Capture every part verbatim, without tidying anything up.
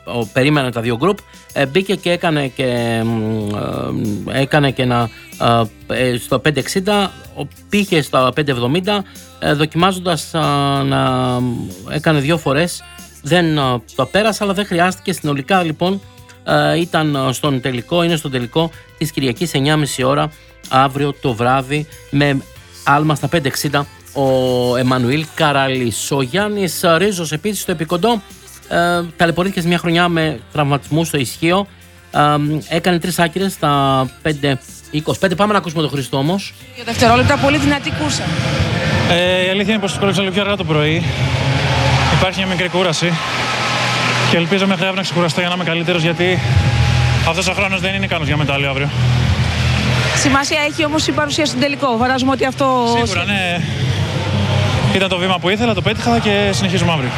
περίμενε τα δύο γκρουπ, ε, μπήκε και έκανε και, ε, έκανε και ένα ε, στο πέντε εξήντα, πήγε στα πέντε εβδομήντα, ε, δοκιμάζοντας ε, να έκανε δύο φορές, δεν ε, το πέρασε, αλλά δεν χρειάστηκε. Συνολικά λοιπόν ε, ήταν στον τελικό, είναι στον τελικό της Κυριακής εννιά και μισή ώρα αύριο το βράδυ, με άλμα στα πέντε εξήντα ο Εμμανουήλ Καραλής. Ο Γιάννης Ρίζος επίσης στο επικοντό ε, ταλαιπωρήθηκε σε μια χρονιά με τραυματισμού στο ισχύο, ε, έκανε τρεις άκυρες στα πέντε είκοσι πέντε. Πάμε να ακούσουμε τον Χρήστο όμως. Για δευτερόλεπτα πολύ δυνατή κούρσα. Ε, η αλήθεια είναι πως κόλλησα λίγο πιο αργά το πρωί. Υπάρχει μια μικρή κούραση και ελπίζω μέχρι αύριο να ξεκουραστώ για να είμαι καλύτερος, γιατί αυτός ο χρόνος δεν είναι ικανός για μετάλλιο αύριο. Σημασία έχει όμως η παρουσία στον τελικό. Φαντάζομαι ότι αυτό. Σίγουρα, ναι. Ήταν το βήμα που ήθελα, το πέτυχα και συνεχίζουμε αύριο.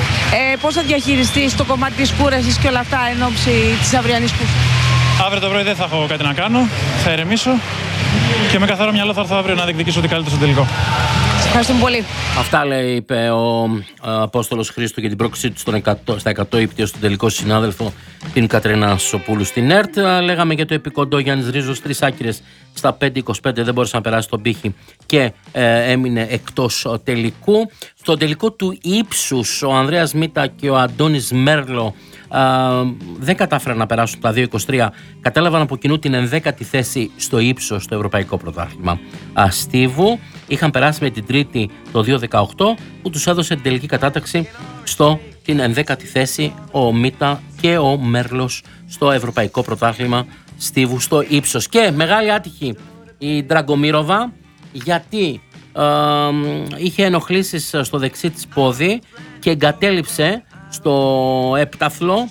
Ε, πώς θα διαχειριστείς το κομμάτι της κούρασης και όλα αυτά εν ώψη της αυριανής κούρσας? Αύριο το πρωί δεν θα έχω κάτι να κάνω. Θα ηρεμήσω και με καθαρό μυαλό θα έρθω αύριο να διεκδικήσω ό,τι καλύτερο στο τελικό. Σας ευχαριστούμε πολύ. Αυτά λέει, είπε ο Απόστολος Χρήστο για την πρόκλησή του στον εκατό, στα εκατό ύπτιο στον τελικό συνάδελφο την Κατρίνα Σοπούλου στην ΕΡΤ. Λέγαμε για το επικοντό. Γιάννης Ρίζος, τρεις άκυρες στα πέντε είκοσι πέντε, δεν μπόρεσε να περάσει τον πύχη και ε, έμεινε εκτός τελικού. Στο τελικό του ύψους ο Ανδρέας Μίτα και ο Αντώνης Μέρλο Uh, δεν κατάφεραν να περάσουν τα δύο είκοσι τρία, κατέλαβαν από κοινού την ενδέκατη θέση στο ύψος στο Ευρωπαϊκό Πρωτάθλημα uh, Στίβου. Είχαν περάσει με την τρίτη το δύο δεκαοκτώ, που τους έδωσε την τελική κατάταξη στο την ενδέκατη θέση ο Μίτα και ο Μέρλος στο Ευρωπαϊκό Πρωτάθλημα Στίβου στο ύψος. Και μεγάλη άτυχη η Ντραγκομίροβα, γιατί uh, είχε ενοχλήσεις στο δεξί της πόδι και εγκατέλειψε στο έπταθλο,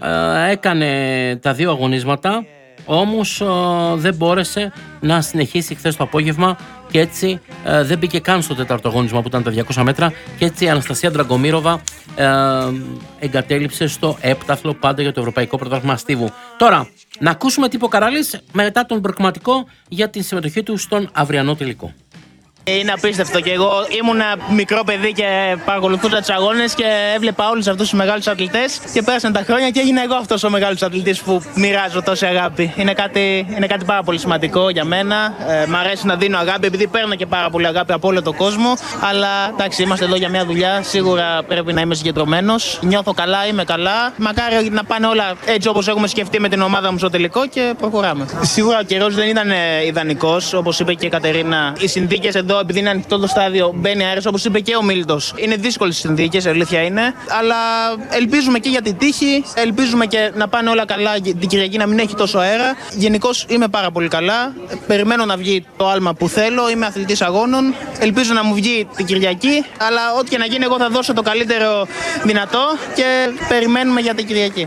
ε, έκανε τα δύο αγωνίσματα, όμως ε, δεν μπόρεσε να συνεχίσει χθες το απόγευμα και έτσι ε, δεν μπήκε καν στο τέταρτο αγώνισμα που ήταν τα διακόσια μέτρα, και έτσι η Αναστασία Ντραγκομίροβα ε, εγκατέλειψε στο έπταθλο, πάντα για το Ευρωπαϊκό Πρωτάθλημα Στίβου. Τώρα, να ακούσουμε τι είπε ο Καραλής μετά τον προκριματικό για τη συμμετοχή του στον αυριανό τελικό. Είναι απίστευτο, και εγώ ήμουν μικρό παιδί και παρακολουθούσα τους αγώνες και έβλεπα όλους αυτούς τους μεγάλους αθλητές και πέρασαν τα χρόνια και έγινα εγώ αυτός ο μεγάλος αθλητής που μοιράζω τόση αγάπη. Είναι κάτι, είναι κάτι πάρα πολύ σημαντικό για μένα. Ε, μ' αρέσει να δίνω αγάπη, επειδή παίρνω και πάρα πολύ αγάπη από όλο τον κόσμο. Αλλά εντάξει, είμαστε εδώ για μια δουλειά. Σίγουρα πρέπει να είμαι συγκεντρωμένος. Νιώθω καλά, είμαι καλά. Μακάρι να πάνε όλα έτσι όπως έχουμε σκεφτεί με την ομάδα μου στο τελικό και προχωράμε. Σίγουρα ο καιρός δεν ήταν ιδανικός, όπως είπε και η Κατερίνα. Οι συνθήκες εδώ, επειδή είναι ανοιχτό το στάδιο, μπαίνει αέρας, όπως είπε και ο Μίλτος. Είναι δύσκολες οι συνθήκες, αλήθεια είναι. Αλλά ελπίζουμε και για την τύχη, ελπίζουμε και να πάνε όλα καλά την Κυριακή, να μην έχει τόσο αέρα. Γενικώς είμαι πάρα πολύ καλά. Περιμένω να βγει το άλμα που θέλω. Είμαι αθλητής αγώνων. Ελπίζω να μου βγει την Κυριακή. Αλλά ό,τι και να γίνει, εγώ θα δώσω το καλύτερο δυνατό και περιμένουμε για την Κυριακή.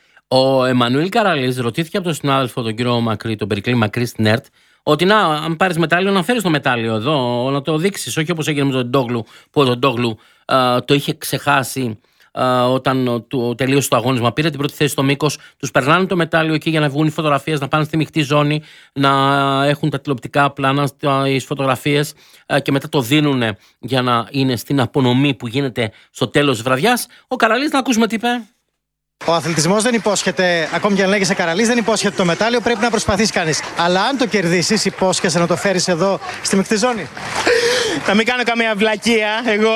Ο Εμμανουήλ Καραλής ρωτήθηκε από τον συνάδελφο τον κύριο Μακρύ, τον Περικλή Μακρύ στην ΕΡΤ, ότι να, αν πάρεις μετάλλιο, να φέρεις το μετάλλιο εδώ, να το δείξεις. Όχι όπως έγινε με τον Ντόγλου, που ο Ντόγλου uh, το είχε ξεχάσει uh, όταν του τελείωσε το αγώνισμα. Πήρε την πρώτη θέση στο μήκος, τους περνάνε το μετάλλιο εκεί για να βγουν οι φωτογραφίες, να πάνε στη μεικτή ζώνη, να έχουν τα τηλεοπτικά πλάνα, τις φωτογραφίες uh, και μετά το δίνουν για να είναι στην απονομή που γίνεται στο τέλος της βραδιάς. Ο Καραλής, να ακούσουμε τι είπε. Ο αθλητισμός δεν υπόσχεται, ακόμη και αν λέγεσαι Καραλής, δεν υπόσχεται το μετάλλιο, πρέπει να προσπαθήσει κανείς. Αλλά αν το κερδίσεις, υπόσχεσαι να το φέρεις εδώ στη μεικτή ζώνη. Να μην κάνω καμία βλακεία, εγώ.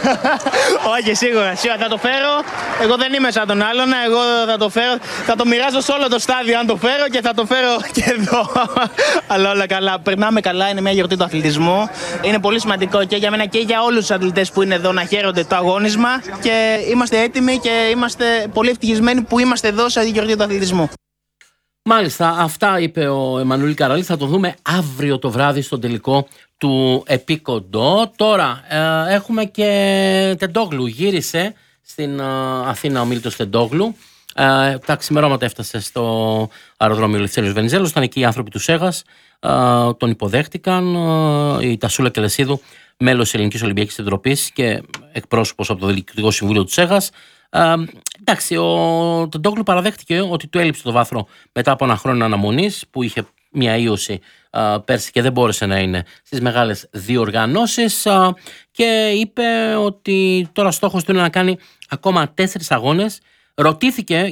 Όχι, σίγουρα, σίγουρα θα το φέρω. Εγώ δεν είμαι σαν τον άλλον, εγώ θα το φέρω. Θα το μοιράζω σε όλο το στάδιο αν το φέρω και θα το φέρω και εδώ. Αλλά όλα καλά. Περνάμε καλά, είναι μια γιορτή του αθλητισμού. Είναι πολύ σημαντικό και για μένα και για όλους τους αθλητές που είναι εδώ να χαίρονται το αγώνισμα. Και είμαστε έτοιμοι και είμαστε πολύ ευτυχισμένοι που είμαστε εδώ σε γιορτή του αθλητισμού. Μάλιστα, αυτά είπε ο Εμμανουήλ Καραλής. Θα το δούμε αύριο το βράδυ στο τελικό του επίκοντο. Τώρα ε, έχουμε και Τεντόγλου. Γύρισε στην ε, Αθήνα ο Μίλτος Τεντόγλου. Ε, τα ξημερώματα έφτασε στο αεροδρόμιο Ελευθέριος Βενιζέλος. Ήταν εκεί οι άνθρωποι του ΣΕΓΑΣ. Ε, τον υποδέχτηκαν. Ε, η Τασούλα Κελεσίδου, μέλος της Ελληνικής Ολυμπιακής Επιτροπής και εκπρόσωπος από το Διοικητικό Συμβούλιο του ΣΕΓΑΣ. Ε, εντάξει, ο Τεντόγλου παραδέχτηκε ότι του έλειψε το βάθρο μετά από ένα χρόνο αναμονής που είχε μια ίωση α, πέρσι και δεν μπόρεσε να είναι στις μεγάλες διοργανώσεις, α, και είπε ότι τώρα στόχος του είναι να κάνει ακόμα τέσσερις αγώνες. Ρωτήθηκε